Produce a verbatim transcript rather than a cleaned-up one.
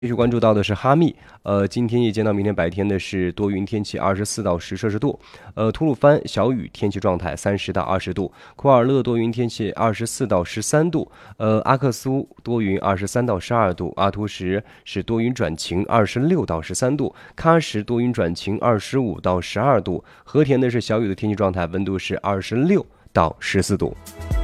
继续关注到的是哈密，呃，今天夜间到明天白天呢是多云天气，二十四到十摄氏度。呃，吐鲁番小雨天气状态三十到二十度，库尔勒多云天气二十四到十三度，呃，阿克苏多云二十三到十二度，阿图什是多云转晴二十六到十三度，喀什多云转晴二十五到十二度，和田呢是小雨的天气状态，温度是二十六到十四度。